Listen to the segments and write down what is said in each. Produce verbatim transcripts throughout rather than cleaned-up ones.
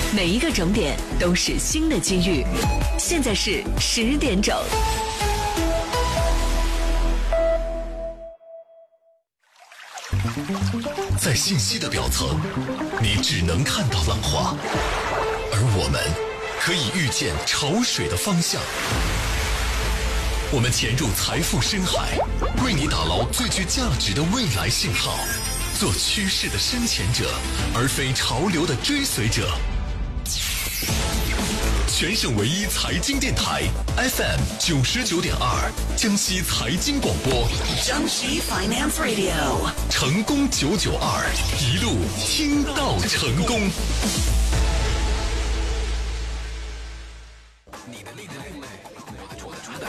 每一个整点都是新的机遇。现在是十点整。 在信息的表层，你只能看到浪花，而我们可以预见潮水的方向。我们潜入财富深海，为你打捞最具价值的未来信号，做趋势的深潜者，而非潮流的追随者。全省唯一财经电台 F M 九十九点二，江西财经广播， 江西 Finance Radio， 成功九九二，一路听到成功。你的另类主打。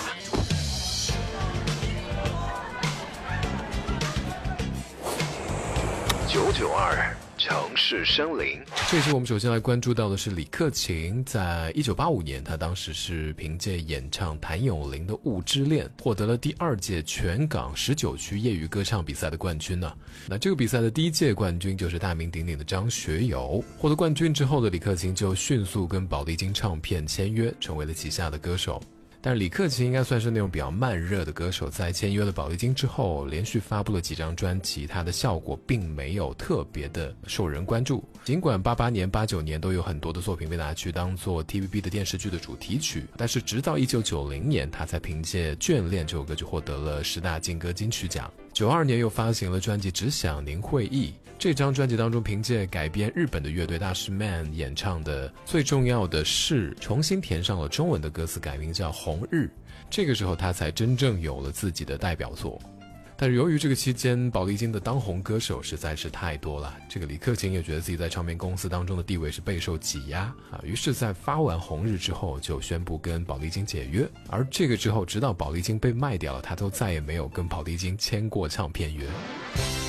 九九二。城市生灵， 这期我们首先来关注到的是李克勤。在一九八五年，他当时是凭借演唱谭咏麟的《雾之恋》获得了第二届全港十九区业余歌唱比赛的冠军呢。那这个比赛的第一届冠军就是大名鼎鼎的张学友。获得冠军之后的李克勤就迅速跟宝丽金唱片签约，成为了旗下的歌手。但是李克勤应该算是那种比较慢热的歌手，在签约了宝丽金之后，连续发布了几张专辑，他的效果并没有特别的受人关注。尽管八八年、八九年都有很多的作品被拿去当做 T V B 的电视剧的主题曲，但是直到一九九零年，他才凭借《眷恋》这首歌就获得了十大劲歌金曲奖。九二年又发行了专辑《只想您会意》，这张专辑当中凭借改编日本的乐队大师 Man 演唱的《最重要的是》重新填上了中文的歌词，改名叫《红日》。这个时候他才真正有了自己的代表作。但是由于这个期间宝丽金的当红歌手实在是太多了，这个李克勤也觉得自己在唱片公司当中的地位是备受挤压啊，于是在发完《红日》之后就宣布跟宝丽金解约。而这个之后直到宝丽金被卖掉了，他都再也没有跟宝丽金签过唱片约。